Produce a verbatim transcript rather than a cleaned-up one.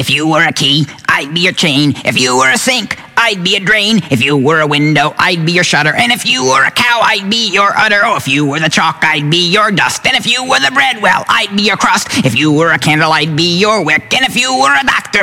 If you were a key, I'd be your chain. If you were a sink, I'd be a drain. If you were a window, I'd be your shutter. And if you were a cow, I'd be your udder. Oh, if you were the chalk, I'd be your dust. And if you were the bread, well, I'd be your crust. If you were a candle, I'd be your wick. And if you were a doctor,